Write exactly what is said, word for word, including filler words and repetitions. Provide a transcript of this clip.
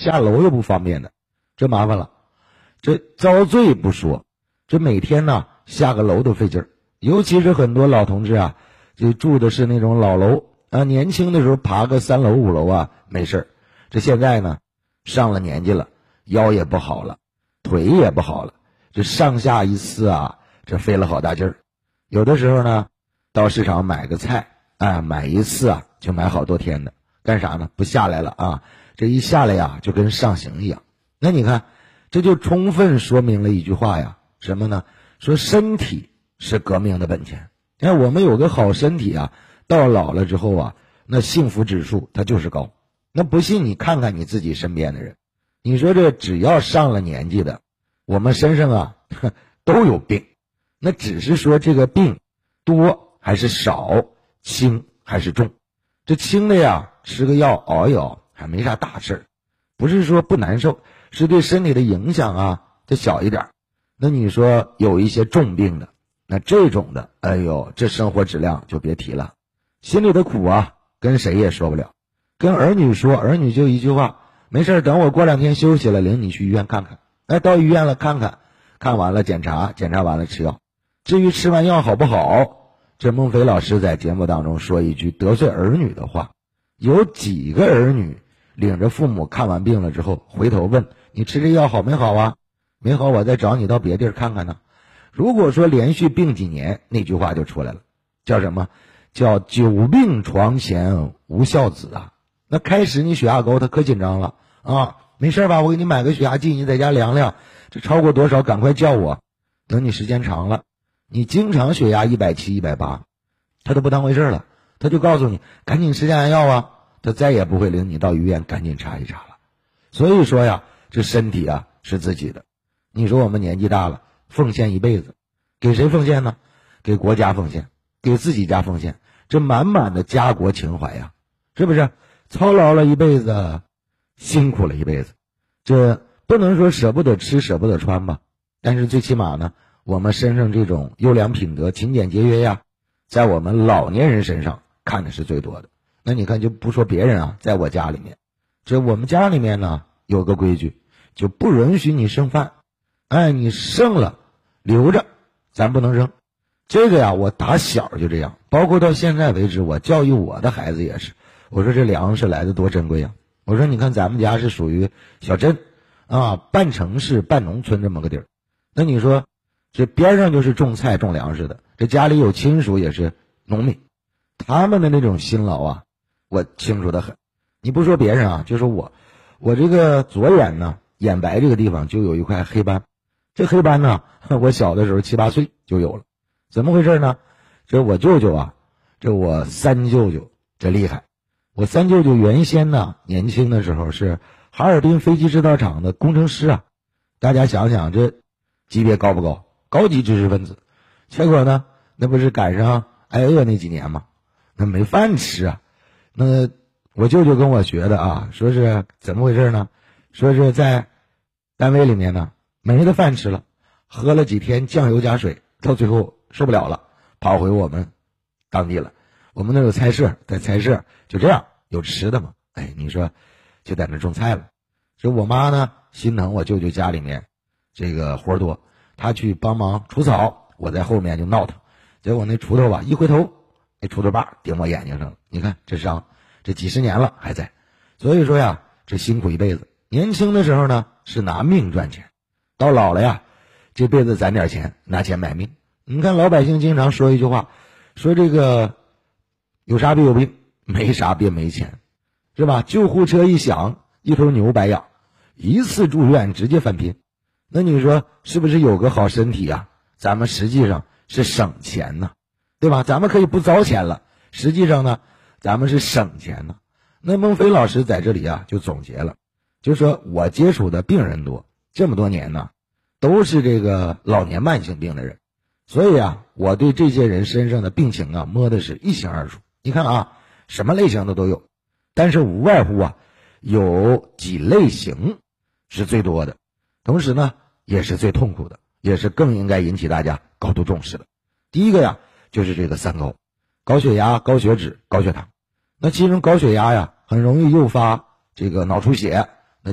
下楼又不方便的，这麻烦了。这遭罪不说，这每天呢下个楼都费劲儿，尤其是很多老同志啊，就住的是那种老楼啊，年轻的时候爬个三楼五楼啊没事儿，这现在呢上了年纪了，腰也不好了，腿也不好了，这上下一次啊，这费了好大劲儿。有的时候呢到市场买个菜，哎，买一次啊就买好多天的，干啥呢？不下来了啊，这一下来呀就跟上刑一样。那你看，这就充分说明了一句话呀，什么呢？说身体是革命的本钱。哎，我们有个好身体啊，到老了之后啊，那幸福指数它就是高。那不信你看看你自己身边的人，你说这只要上了年纪的，我们身上啊都有病，那只是说这个病多还是少，轻还是重。这轻的呀，吃个药熬一熬还没啥大事儿，不是说不难受，是对身体的影响啊就小一点。那你说有一些重病的，那这种的，哎呦，这生活质量就别提了，心里的苦啊跟谁也说不了。跟儿女说，儿女就一句话，没事，等我过两天休息了，领你去医院看看。哎，到医院了看看，看完了检查，检查完了吃药。至于吃完药好不好，这孟非老师在节目当中说一句得罪儿女的话，有几个儿女领着父母看完病了之后，回头问你吃这药好没好啊？没好，我再找你到别地儿看看呢。如果说连续病几年，那句话就出来了，叫什么？叫久病床前无孝子啊。那开始你血压高，他可紧张了啊，没事吧？我给你买个血压计，你在家量量，这超过多少赶快叫我。等你时间长了，你经常血压一百七、一百八，他都不当回事了，他就告诉你赶紧吃降压药啊，他再也不会领你到医院赶紧查一查了。所以说呀，这身体啊是自己的。你说我们年纪大了，奉献一辈子，给谁奉献呢？给国家奉献，给自己家奉献，这满满的家国情怀呀，是不是？操劳了一辈子，辛苦了一辈子，这不能说舍不得吃舍不得穿吧，但是最起码呢，我们身上这种优良品德勤俭节约呀，在我们老年人身上看的是最多的。那你看，就不说别人啊，在我家里面，这我们家里面呢有个规矩，就不允许你剩饭。哎，你剩了留着，咱不能扔。这个呀我打小就这样，包括到现在为止，我教育我的孩子也是，我说这粮食来的多珍贵呀，我说你看咱们家是属于小镇啊，半城市半农村这么个地儿，那你说这边上就是种菜种粮食的，这家里有亲属也是农民，他们的那种辛劳啊我清楚得很。你不说别人啊，就说我我这个左眼呢，眼白这个地方就有一块黑斑。这黑斑呢，我小的时候七八岁就有了。怎么回事呢？这我舅舅啊，这我三舅舅这厉害。我三舅舅原先呢，年轻的时候是哈尔滨飞机制造厂的工程师啊。大家想想，这级别高不高？高级知识分子。结果呢，那不是赶上挨饿那几年吗？那没饭吃啊。那我舅舅跟我学的啊，说是怎么回事呢？说是在单位里面呢，没得饭吃了，喝了几天酱油加水，到最后受不了了，跑回我们当地了。我们那有菜社，在菜社就这样有吃的嘛。哎，你说就在那种菜了。所以我妈呢心疼我舅舅家里面这个活多，她去帮忙除草，我在后面就闹腾。结果那锄头吧一回头，那锄头把顶我眼睛上了。你看这伤，这几十年了还在。所以说呀，这辛苦一辈子。年轻的时候呢是拿命赚钱，到老了呀，这辈子攒点钱，拿钱买命。你看老百姓经常说一句话，说这个有啥别有病，没啥别没钱，是吧？救护车一响，一头牛白养，一次住院直接翻篇。那你说是不是有个好身体啊？咱们实际上是省钱呢，对吧？咱们可以不糟钱了，实际上呢，咱们是省钱呢。那孟非老师在这里啊就总结了，就说我接触的病人多，这么多年呢，都是这个老年慢性病的人，所以啊，我对这些人身上的病情啊摸的是一清二楚。你看啊，什么类型的都有，但是无外乎啊，有几类型是最多的，同时呢，也是最痛苦的，也是更应该引起大家高度重视的。第一个呀，就是这个三高：高血压、高血脂、高血糖。那其中高血压呀，很容易诱发这个脑出血